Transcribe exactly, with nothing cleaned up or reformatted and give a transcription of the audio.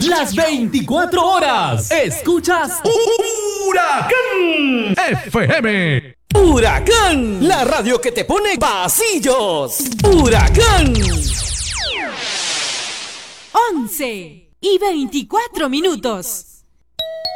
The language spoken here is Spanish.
Las veinticuatro horas. Escuchas Huracán F M. Huracán, la radio que te pone pasillos. Huracán. once y veinticuatro minutos.